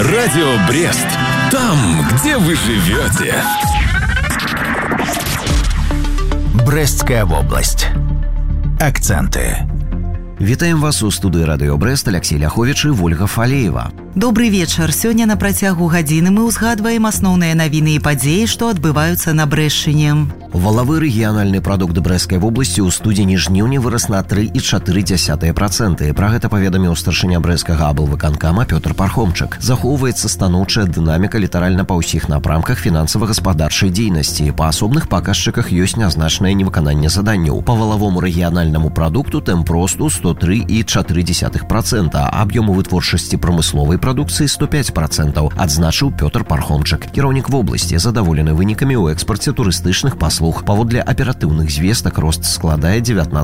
Радио Брест. Там, где вы живете. Брестская область. Акценты. Вітаем вас у студыі Радыё Брэст, Алексей Ляховіч і Вольга Фалеева. Добры вечар. Сёння на працягу гадзіны мы ўзгадваем асноўныя навіны і падзеі, што адбываюцца на Брэшчыне. Валавы рэгіянальны прадукт Брэсцкай вобласці ў студзені-жніўні вырас на 3,4%. Пра гэта паведаміў старшыня брэсцкага аблвыканкама Пётр Пархомчык. Захоўваецца станоўчая дынаміка літаральна па ўсіх напрамках фінансава-гаспадарчай дзейнасці. Па асобных паказчыках ёсць нязначнае невыкананне заданняў. Па валавому рэгіянальнаму прадукту тэмп росту 103,4%, а аб'ёму вытворчасці прамысловай прадукцыі 105%, адзначыў Пётр Пархомчык. Кіраўнік вобласці задаволены вынікамі ў экспарце турыстычных паслуг. Паводле аператыўных звестак рост складае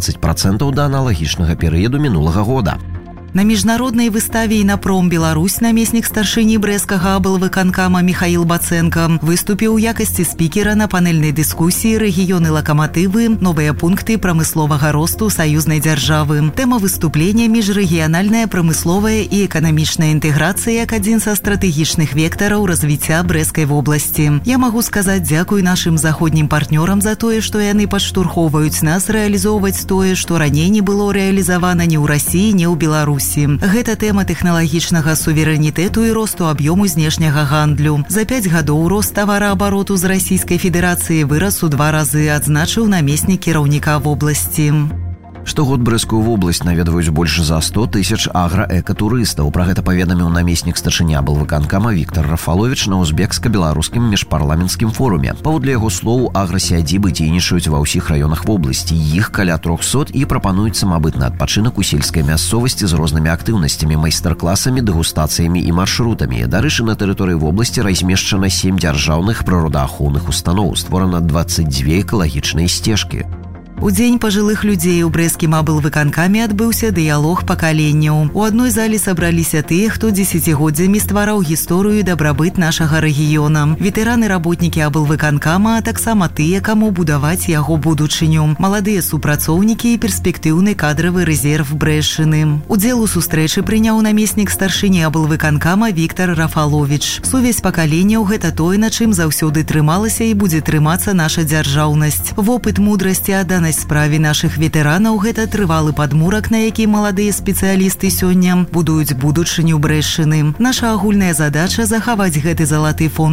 19% да аналагічнага перыяду мінулага года. На міжнароднай выставе «Інапром Беларусь» намеснік старшыні брэсцкага аблвыканкама Михаил Баценко выступіў у якасці спікера на панельнай дыскусіі «Рэгіёны-лакаматывы. Новыя пункты прамысловага росту саюзнай дзяржавы». Тэма выступлення – міжрэгіянальная прамысловая і эканамічная інтэграцыя як адзін са стратэгічных вектараў развіцця Брэсцкай вобласці. Я магу сказаць дзякуй нашым заходнім партнёрам за тое, што яны падштурхоўваюць нас рэалізоўваць тое, што раней не было рэалізавана ні ў Расіі, ні ў Беларусі. Гэта тэма тэхналагічнага суверэнітэту і росту аб'ёму знешняга гандлю. За 5 гадоў рост тавараабароту з Расійскай Федэрацыі вырас у 2 разы, адзначыў намеснік кіраўніка вобласці. Штогод Брэсцкую вобласць наведваюць больш за 100 тысяч аграэкатурыстаў. Пра гэта паведаміў намеснік старшыня аблвыканкама Віктор Рафаловіч на узбекска-беларускім міжпарламенцкім форуме. Паводле яго слоў, аграсядзібы дзейнічаюць ва ўсіх раёнах вобласці. Іх каля 300 і прапануюць самабытны адпачынак у сельскай мясцовасці з рознымі актыўнасцямі, майстар-класамі, дэгустацыямі і маршрутамі. Дарэчы, на тэрыторыі вобласці размешчана 7 дзяржаўных прыродаахоўных устаноў, створана 22 экалагічныя сцежкі. У дзень пажылых людзей у брэсцкім аблвыканкаме адбыўся дыялог пакаленняў. У адной залі сабраліся тыя, хто дзесяцігоддзямі ствараў гісторыю і дабрабыт нашага рэгіёна. Ветэраны-работнікі аблвыканкама, а таксама тыя, каму будаваць яго будучыню. Маладыя супрацоўнікі і перспектыўны кадравы рэзерв Брэшчыны. Удзел у сустрэчы прыняў намеснік старшыні аблвыканкама Віктор Рафаловіч. Сувязь пакаленняў – гэта тое, на чым заўсёды трымалася і будзе трымацца наша дзяржаўнасць. Вопыт, мудрасць і адданасць справе нашых ветэранаў – гэта трывалы падмурак, на які маладыя спецыялісты сёння будуюць будучыню Брэшчыны. Наша агульная задача – захаваць гэты залаты фонд